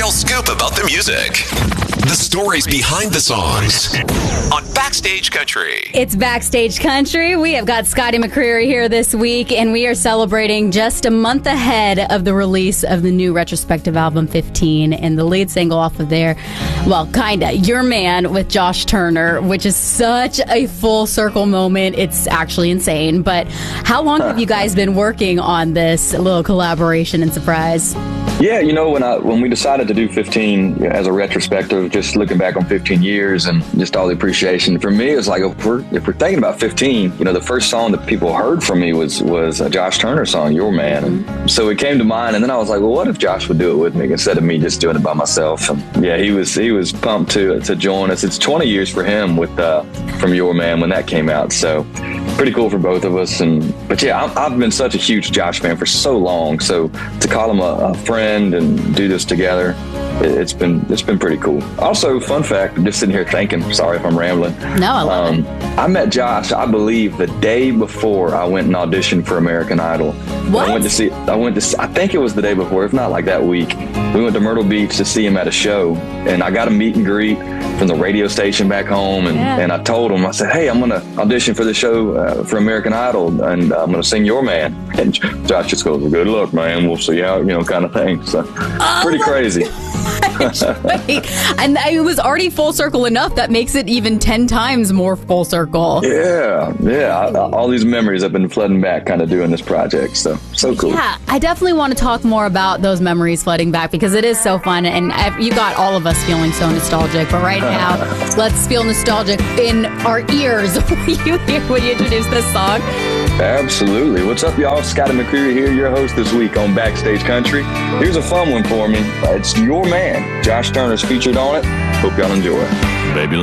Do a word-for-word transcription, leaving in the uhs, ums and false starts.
real scoop about the music. The stories behind the songs on Backstage Country. It's Backstage Country. We have got Scotty McCreery here this week, and we are celebrating just a month ahead of the release of the new retrospective album fifteen, and the lead single off of there, well, kinda, Your Man with Josh Turner, which is such a full circle moment. It's actually insane. But how long have you guys been working on this little collaboration and surprise? Yeah, you know, when I when we decided to do fifteen, you know, as a retrospective, just looking back on fifteen years and just all the appreciation, for me, it's like if we're if we're thinking about fifteen, you know, the first song that people heard from me was was a Josh Turner song, Your Man. And so it came to mind, and then I was like, well, what if Josh would do it with me instead of me just doing it by myself? And yeah, he was he was pumped to to join us. It's twenty years for him with uh, from Your Man when that came out, so pretty cool for both of us. And but yeah, I've, I've been such a huge Josh fan for so long, so to call him a, a friend and do this together, it, it's been it's been pretty cool. Also, fun fact, I'm just sitting here thinking, sorry if I'm rambling. No, I love um, it. I met Josh, I believe, the day before I went and auditioned for American Idol. What? I went to see, I went to, see, I think it was the day before, if not like that week. We went to Myrtle Beach to see him at a show, and I got a meet and greet from the radio station back home, and, yeah. and I told him, I said, hey, I'm going to audition for the show uh, for American Idol, and uh, I'm going to sing Your Man. And Josh just goes, well, good luck, man. We'll see how, you know, kind of thing. So oh pretty crazy. Wait, and it was already full circle enough that makes it even ten times more full circle. Yeah, yeah. I, I, all these memories have been flooding back kind of doing this project. So, so cool. Yeah, I definitely want to talk more about those memories flooding back because it is so fun, and I've, you got all of us feeling so nostalgic. But right now, let's feel nostalgic in our ears when you hear when you introduce this song. Absolutely. What's up, y'all? Scotty McCreery here, your host this week on Backstage Country. Here's a fun one for me. It's Your Man. Josh Turner's featured on it. Hope y'all enjoy it. Baby.